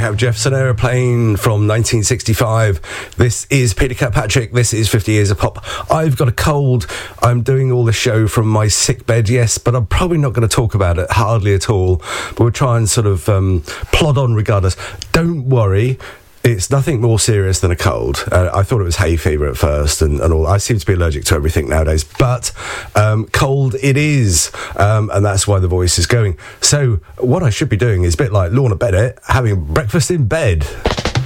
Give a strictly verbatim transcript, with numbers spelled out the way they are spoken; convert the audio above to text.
have Jefferson Aeroplane from nineteen sixty-five. This is Peter Kirkpatrick. This is fifty Years of Pop. I've got a cold. I'm doing all the show from my sick bed, yes, but I'm probably not going to talk about it, hardly at all. But we'll try and sort of um, plod on regardless. Don't worry. It's nothing more serious than a cold. Uh, I thought it was hay fever at first and, and all. I seem to be allergic to everything nowadays. But um, cold it is. Um, and that's why the voice is going. So what I should be doing is a bit like Lorna Bennett, having breakfast in bed.